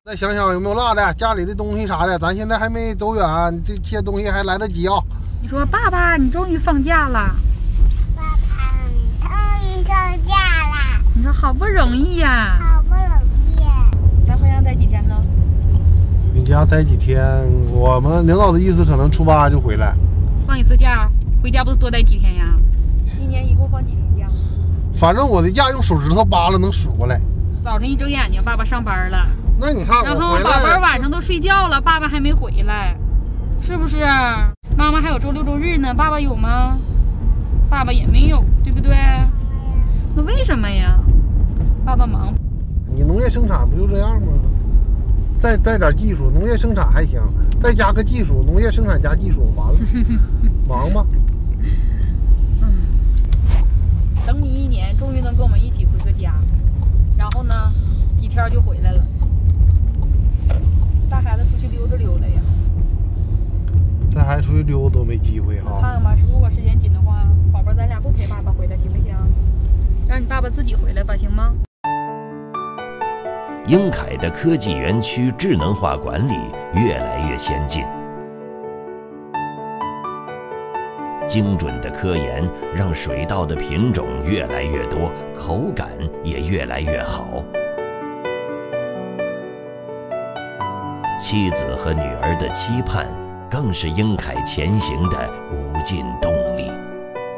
再想想有没有落的，家里的东西啥的，咱现在还没走远，这些东西还来得及啊。 你说爸爸，你终于放假了。 爸爸，你终于放假了。 你说好不容易呀。 好不容易。 咱回家待几天呢？ 你家待几天？我们领导的意思可能初8就回来。 放一次假，回家不是多待几天呀？一年一共放几天假？ 反正我的假用手指头扒拉能数过来。 早晨一睁眼睛，爸爸上班了。 那你看， 然后宝贝晚上都睡觉了，爸爸还没回来，是不是？妈妈还有周六周日呢，爸爸有吗？爸爸也没有，对不对？那为什么呀？爸爸忙。 你农业生产不就这样吗？再点技术，农业生产还行，再加个技术，农业生产加技术，完了，忙吧。 等你1年，终于能跟我们一起回个家，然后呢，几天就回来了。带孩子出去溜达溜达呀。 带孩子出去溜都没机会哈。 看看吧，如果时间紧的话，宝贝，咱俩不陪爸爸回来行不行？让你爸爸自己回来吧，行吗？ 英凯的科技园区智能化管理越来越先进，精准的科研让水稻的品种越来越多，口感也越来越好。妻子和女儿的期盼，更是英凯前行的无尽动力。